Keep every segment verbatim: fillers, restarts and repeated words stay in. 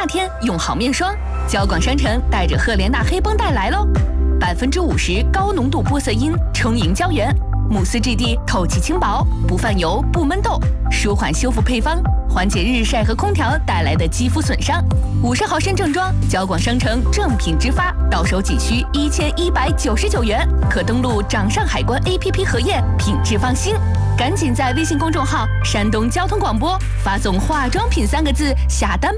夏天用好面霜，交广商城带着赫莲娜黑绷带来喽，百分之五十高浓度玻色因充盈胶原，慕斯质地透气轻薄，不泛油不闷痘，舒缓修复配方，缓解日晒和空调带来的肌肤损伤。五十毫升正装，交广商城正品直发，到手仅需一千一百九十九元，可登录掌上海关 A P P 核验，品质放心。赶紧在微信公众号“山东交通广播”发送“化妆品”三个字下单吧。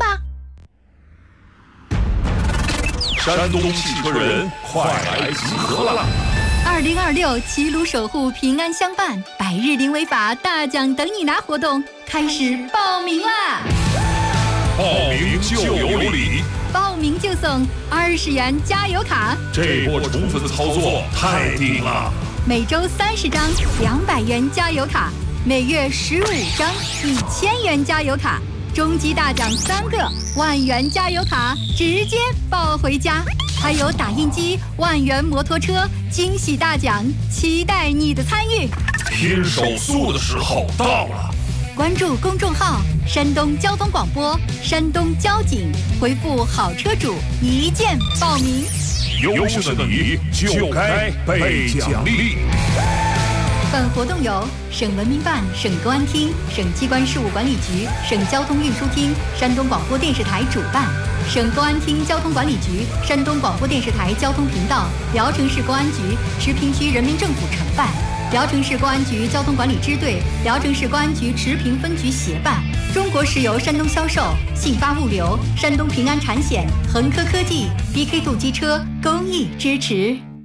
山东汽车人快来集合了！ 二零二六齐鲁守护平安相伴百日零违法大奖等你拿活动开始报名啦！ 报名就有礼， 报名就送二十元加油卡。 这波宠粉操作太顶了！ 每周三十张两百元加油卡，每月十五张一千元加油卡，终极大奖三个万元加油卡，直接抱回家。还有打印机、万元摩托车，惊喜大奖，期待你的参与。 拼手速的时候到了！ 关注公众号“山东交通广播”、“山东交警”，回复“好车主”一键报名。 优秀的你就该被奖励。 本活动由省文明办、省公安厅、省机关事务管理局、省交通运输厅、山东广播电视台主办，省公安厅交通管理局、山东广播电视台交通频道、聊城市公安局、池平区人民政府承办，聊城市公安局交通管理支队、聊城市公安局池平分局协办，中国石油山东销售、信发物流、山东平安产险、恒科科技、B K 度机车公益支持。